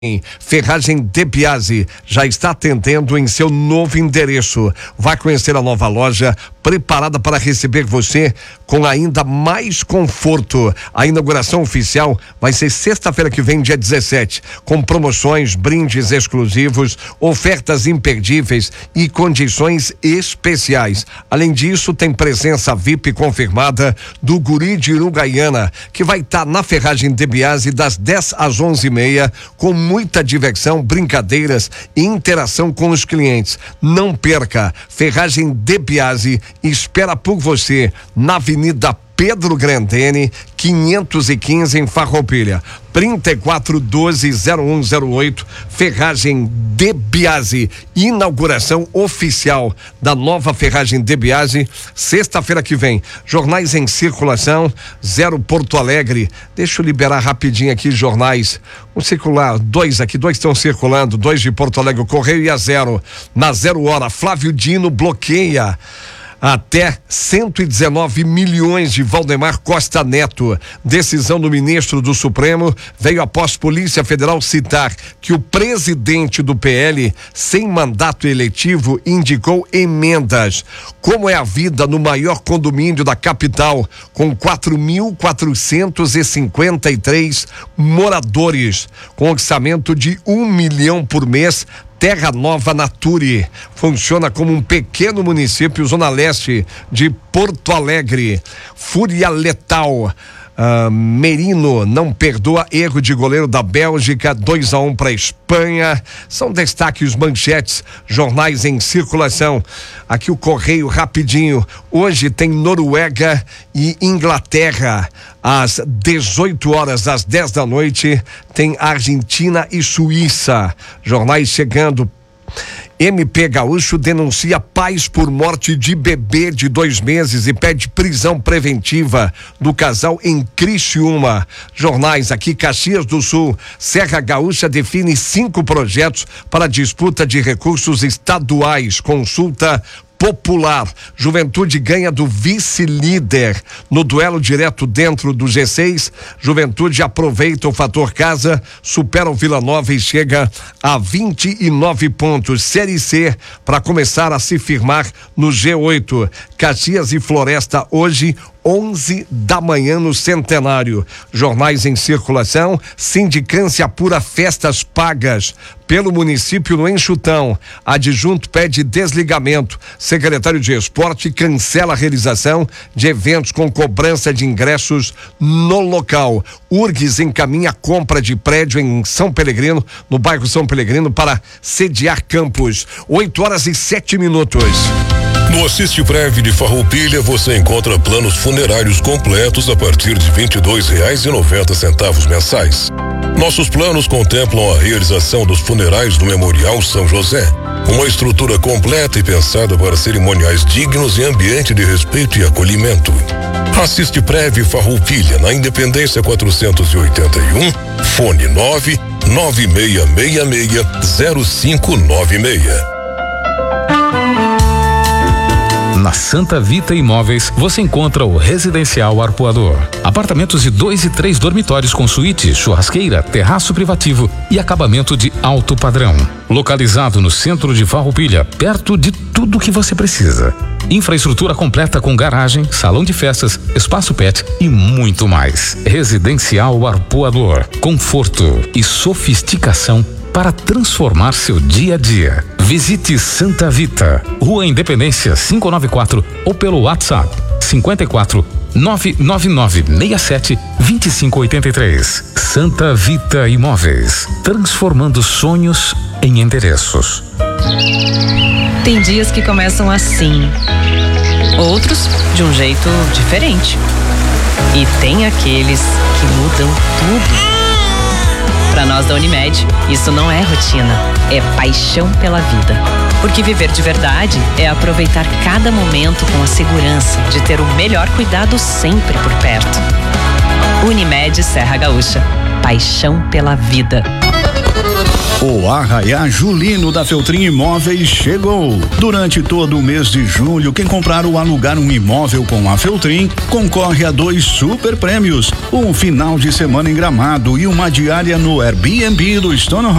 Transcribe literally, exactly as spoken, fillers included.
Ferragem De Biasi já está atendendo em seu novo endereço. Vá conhecer a nova loja preparada para receber você com ainda mais conforto. A inauguração oficial vai ser sexta-feira que vem, dia dezessete, com promoções, brindes exclusivos, ofertas imperdíveis e condições especiais. Além disso, tem presença V I P confirmada do Guri de Uruguaiana, que vai estar na Ferragem De Biasi das dez às onze e meia, com muita diversão, brincadeiras e interação com os clientes. Não perca, Ferragem De Biasi espera por você na Avenida Pedro Grandene, quinhentos e quinze, em Farroupilha. trinta e quatro doze zero um zero oito, Ferragem De Biasi. Inauguração oficial da nova Ferragem De Biasi, sexta-feira que vem. Jornais em circulação, Zero Porto Alegre. Deixa eu liberar rapidinho aqui jornais. Um circular, dois aqui, dois estão circulando, dois de Porto Alegre, o Correio e a Zero. Na Zero Hora, Flávio Dino bloqueia até cento e dezenove milhões de Valdemar Costa Neto. Decisão do ministro do Supremo veio após Polícia Federal citar que o presidente do P L, sem mandato eletivo, indicou emendas. Como é a vida no maior condomínio da capital, com quatro mil quatrocentos e cinquenta e três moradores, com orçamento de um milhão por mês. Terra Nova Nature funciona como um pequeno município zona leste de Porto Alegre. Fúria letal. Uh, Merino não perdoa erro de goleiro da Bélgica, dois a um para a Espanha. São destaques, manchetes, jornais em circulação. Aqui o Correio rapidinho. Hoje tem Noruega e Inglaterra. Às dezoito horas, às dez da noite, tem Argentina e Suíça. Jornais chegando. M P Gaúcho denuncia pais por morte de bebê de dois meses e pede prisão preventiva do casal em Criciúma. Jornais aqui, Caxias do Sul. Serra Gaúcha define cinco projetos para disputa de recursos estaduais. Consulta popular. Juventude ganha do vice-líder no duelo direto dentro do G seis. Juventude aproveita o fator casa, supera o Vila Nova e chega a vinte e nove pontos. Série C para começar a se firmar no G oito. Caxias e Floresta hoje, onze da manhã no Centenário. Jornais em circulação. Sindicância apura festas pagas pelo município no Enxutão. Adjunto pede desligamento. Secretário de Esporte cancela a realização de eventos com cobrança de ingressos no local. URGS encaminha a compra de prédio em São Pelegrino, no bairro São Pelegrino, para sediar campus. oito horas e sete minutos. No Assiste Prev de Farroupilha você encontra planos funerários completos a partir de vinte e dois reais e noventa centavos mensais. Nossos planos contemplam a realização dos funerais do Memorial São José, uma estrutura completa e pensada para cerimoniais dignos e ambiente de respeito e acolhimento. Assiste Prev Farroupilha, na Independência quatrocentos e oitenta e um, fone nove nove seis seis seis zero cinco nove seis. Na Santa Vita Imóveis, você encontra o Residencial Arpoador. Apartamentos de dois e três dormitórios com suíte, churrasqueira, terraço privativo e acabamento de alto padrão. Localizado no centro de Farroupilha, perto de tudo que você precisa. Infraestrutura completa com garagem, salão de festas, espaço pet e muito mais. Residencial Arpoador. Conforto e sofisticação para transformar seu dia a dia. Visite Santa Vita, Rua Independência quinhentos e noventa e quatro ou pelo WhatsApp cinquenta e quatro nove nove nove seis sete dois cinco oito três. Santa Vita Imóveis, transformando sonhos em endereços. Tem dias que começam assim, outros de um jeito diferente. E tem aqueles que mudam tudo. Para nós da Unimed, isso não é rotina, é paixão pela vida. Porque viver de verdade é aproveitar cada momento com a segurança de ter o melhor cuidado sempre por perto. Unimed Serra Gaúcha, paixão pela vida. O Arraiá Julino da Feltrin Imóveis chegou. Durante todo o mês de julho, quem comprar ou alugar um imóvel com a Feltrin concorre a dois super prêmios: um final de semana em Gramado e uma diária no Airbnb do Stone